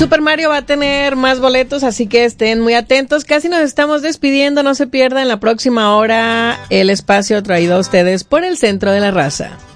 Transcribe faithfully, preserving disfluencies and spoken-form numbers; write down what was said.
Super Mario va a tener más boletos, así que estén muy atentos. Casi nos estamos despidiendo, no se pierdan la próxima hora el espacio traído a ustedes por el Centro de la Raza.